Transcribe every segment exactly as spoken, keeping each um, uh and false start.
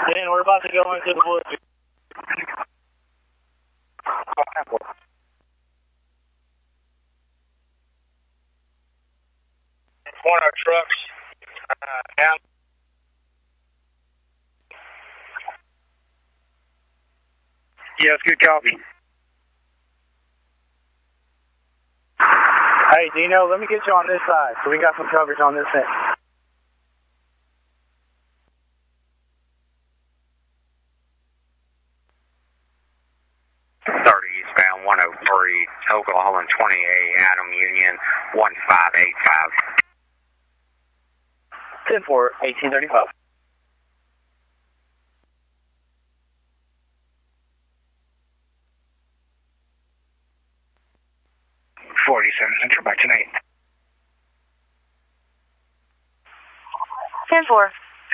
Dan, we're about to go into the woods. One of our trucks uh, down. Yes, good copy. Hey, Dino, let me get you on this side, so we got some coverage on this end. thirty eastbound one oh three, Oklahoma twenty-eight, Adam Union one five eight five. ten four, eighteen thirty-five. forty-seven Central by tonight. ten four.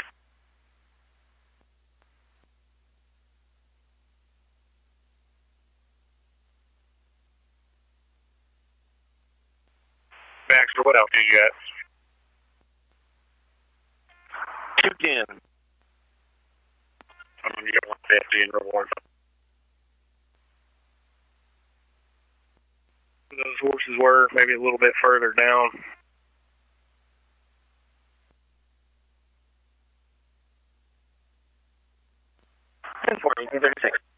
Baxter, what else do you got? two ten. I'm going to get one fifty in reward. Those horses were maybe a little bit further down. ten four, eighteen thirty-six.